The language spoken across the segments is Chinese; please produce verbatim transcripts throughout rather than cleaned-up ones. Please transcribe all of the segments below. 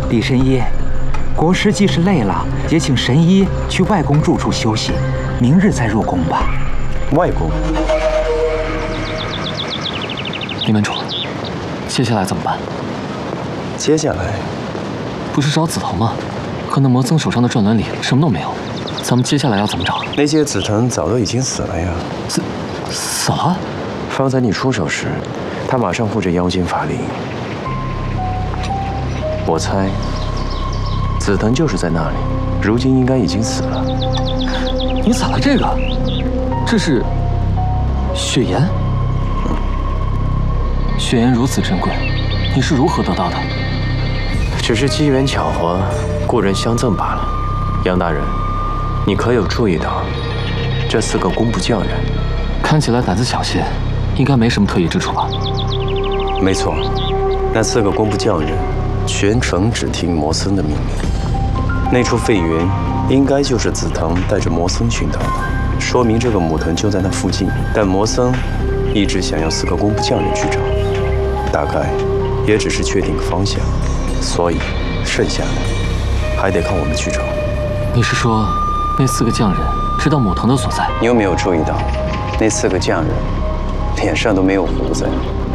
李神医，国师即使累了，也请神医去外公住处休息，明日再入宫吧。 外公， 李门主，接下来怎么办？ 接下来不是找紫藤吗？可那魔僧手上的转轮里什么都没有，咱们接下来要怎么找？ 那些紫藤早都已经死了呀。 死死了？ 方才你出手时，他马上护着妖精法力。我猜，紫藤就是在那里，如今应该已经死了。 你撒了这个，这是血盐。嗯、血盐如此珍贵，你是如何得到的？ 只是机缘巧合，故人相赠罢了。杨大人，你可有注意到这四个工部匠人？ 看起来胆子小些，应该没什么特异之处吧？ 没错，那四个工部匠人全程只听魔僧的命令。那处废云应该就是紫藤带着魔僧寻到的，说明这个母藤就在那附近。但魔僧一直想要四个工部匠人去找，大概也只是确定个方向，所以剩下的还得靠我们去找。 你是说那四个匠人知道母藤的所在？ 你有没有注意到，那四个匠人脸上都没有胡子？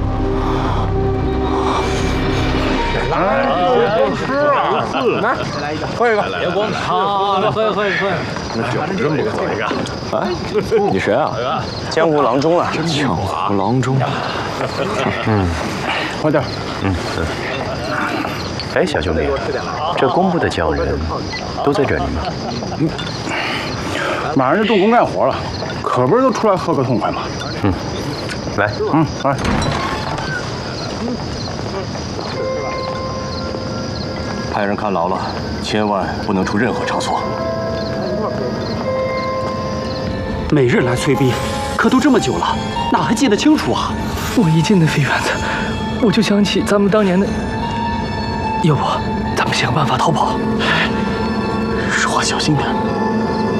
来，吃啊！来，来一个，喝一个，别光好，来喝一喝一喝。那酒真不错呀！ 啊，你谁啊？江湖郎中啊！ 江湖郎中。 嗯， 快点。 嗯嗯。哎，小兄弟，这工部的匠人都在这里吗？ 嗯，马上就动工干活了，可不是都出来喝个痛快吗？ 嗯，来， 嗯，来。 派人看牢了，千万不能出任何差错。 每日来催逼，可都这么久了，哪还记得清楚啊？ 我一进那废园子，我就想起咱们当年的。要不，咱们想办法逃跑。 说话小心点。